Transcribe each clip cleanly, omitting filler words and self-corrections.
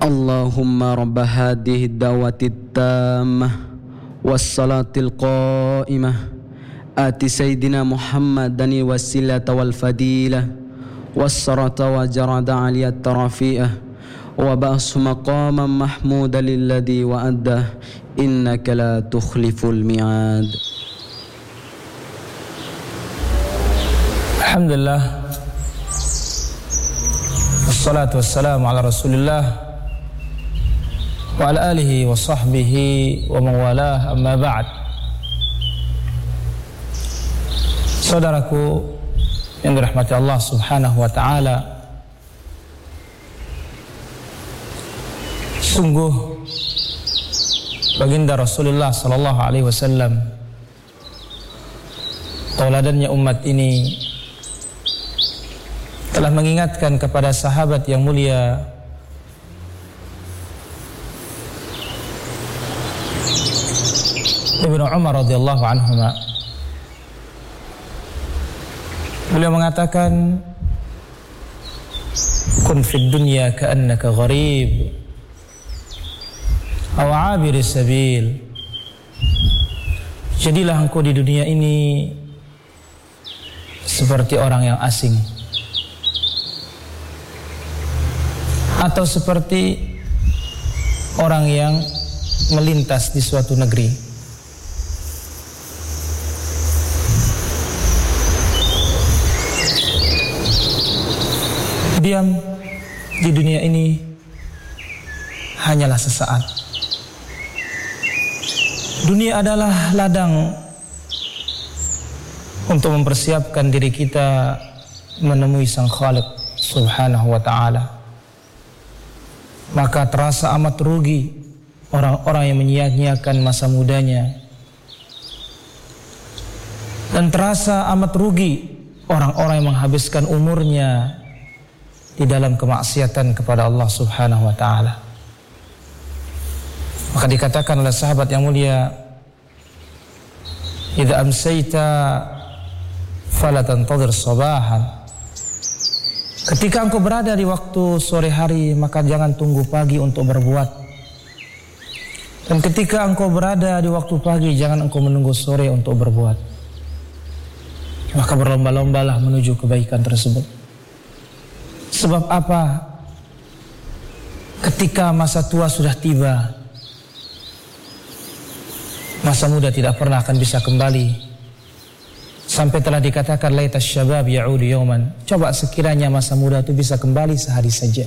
Allahumma rabb hadhihi ad-da'wati at-tammah was-salatil qa'imah ati sayyidina Muhammadan wasilata wal fadilah was-sarata wa jarada 'aliyat tarafi'ah wa ba'su maqaman mahmudan lilladhi wa'addah innaka la tukhliful mi'ad. Alhamdulillah, wassalatu wassalamu ala rasulillah wa ala alihi wa sahbihi wa mawalah, amma ba'd. Saudaraku yang dirahmati Allah subhanahu wa ta'ala, sungguh baginda Rasulullah sallallahu alaihi wasallam, tauladannya umat ini, telah mengingatkan kepada sahabat yang mulia Ibnu Umar radhiyallahu anhuma. Beliau mengatakan, kun fid dunya ka'annaka gharib aw 'abir sabil. Jadilah engkau di dunia ini seperti orang yang asing atau seperti orang yang melintas di suatu negeri. Diam di dunia ini hanyalah sesaat. Dunia adalah ladang untuk mempersiapkan diri kita menemui Sang Khaliq subhanahu wa ta'ala. Maka terasa amat rugi orang-orang yang menyia-nyiakan masa mudanya, dan terasa amat rugi orang-orang yang menghabiskan umurnya di dalam kemaksiatan kepada Allah subhanahu wa ta'ala. Maka dikatakan oleh sahabat yang mulia, idza amsayta fala tantadhir sabahan. Ketika engkau berada di waktu sore hari, maka jangan tunggu pagi untuk berbuat. Dan ketika engkau berada di waktu pagi, jangan engkau menunggu sore untuk berbuat. Maka berlomba-lombalah menuju kebaikan tersebut. Sebab apa? Ketika masa tua sudah tiba, masa muda tidak pernah akan bisa kembali. Sampai telah dikatakan laita syabab ya'udu yawman. Coba sekiranya masa muda itu bisa kembali sehari saja.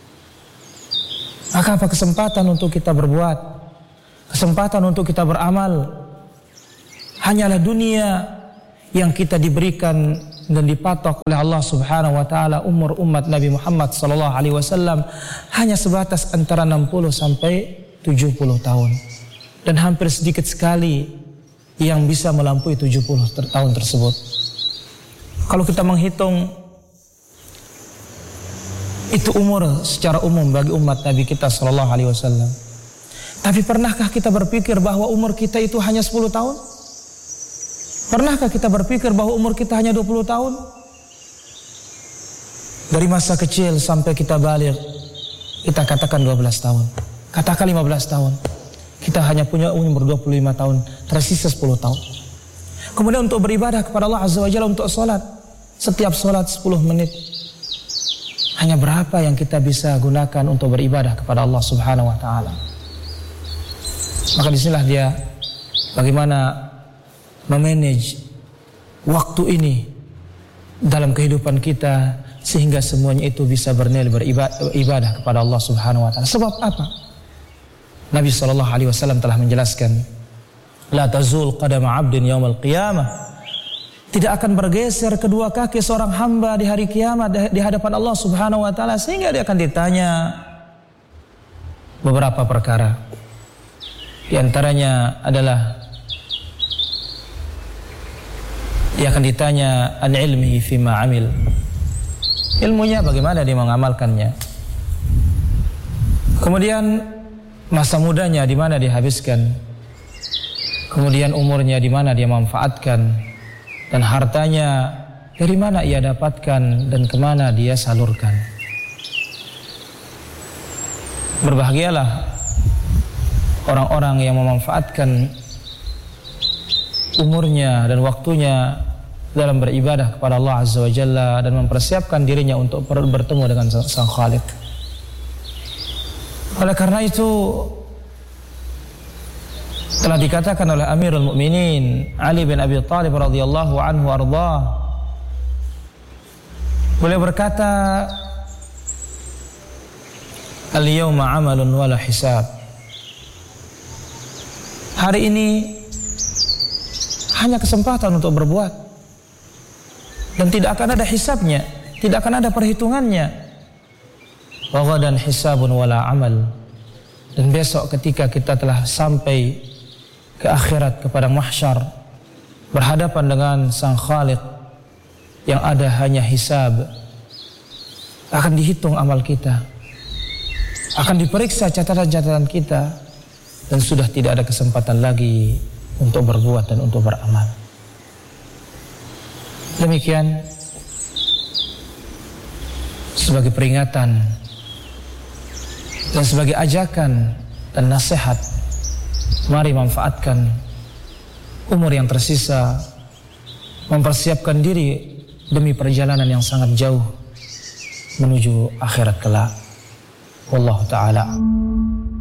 Maka apa kesempatan untuk kita berbuat? Kesempatan untuk kita beramal. Hanyalah dunia yang kita diberikan dan dipatok oleh Allah subhanahu wa ta'ala. Umur umat Nabi Muhammad sallallahu alaihi wasallam hanya sebatas antara 60 sampai 70 tahun. Dan hampir sedikit sekali yang bisa melampaui 70 tahun tersebut. Kalau kita menghitung itu umur secara umum bagi umat Nabi kita sallallahu alaihi wasallam. Tapi pernahkah kita berpikir bahwa umur kita itu hanya 10 tahun? Pernahkah kita berpikir bahwa umur kita hanya 20 tahun? Dari masa kecil sampai kita balik, kita katakan 12 tahun. Katakan 15 tahun. Kita hanya punya umur 25 tahun, tersisa 10 tahun. Kemudian untuk beribadah kepada Allah Azza wa Jalla, untuk sholat, setiap sholat 10 menit. Hanya berapa yang kita bisa gunakan untuk beribadah kepada Allah Subhanahu wa ta'ala? Maka disinilah dia bagaimana memanage waktu ini dalam kehidupan kita, sehingga semuanya itu bisa bernilai beribadah kepada Allah Subhanahu wa ta'ala. Sebab apa? Nabi SAW telah menjelaskan, la tazul qadama 'abdin yaumal qiyamah. Tidak akan bergeser kedua kaki seorang hamba di hari kiamat di hadapan Allah Subhanahu wa ta'ala, sehingga dia akan ditanya beberapa perkara. Di antaranya adalah dia akan ditanya an ilmihi fima amil. Ilmunya bagaimana dia mengamalkannya. Kemudian masa mudanya di mana dia habiskan. Kemudian umurnya di mana dia manfaatkan. Dan hartanya dari mana ia dapatkan dan kemana dia salurkan. Berbahagialah orang-orang yang memanfaatkan umurnya dan waktunya dalam beribadah kepada Allah Azza wa Jalla dan mempersiapkan dirinya untuk bertemu dengan Sang Khaliq. Oleh karena itu telah dikatakan oleh Amirul Mukminin Ali bin Abi Thalib radhiyallahu anhu ardhah, beliau berkata, al-yawma amalun wala hisab. Hari ini hanya kesempatan untuk berbuat dan tidak akan ada hisabnya, tidak akan ada perhitungannya. Wa ghadan hisabun wala amal. Dan besok ketika kita telah sampai ke akhirat, kepada mahsyar, berhadapan dengan Sang Khaliq yang ada hanya hisab, akan dihitung amal kita, akan diperiksa catatan-catatan kita, dan sudah tidak ada kesempatan lagi untuk berbuat dan untuk beramal. Demikian sebagai peringatan dan sebagai ajakan dan nasihat, mari manfaatkan umur yang tersisa, mempersiapkan diri demi perjalanan yang sangat jauh menuju akhirat kelak. Wallahu ta'ala.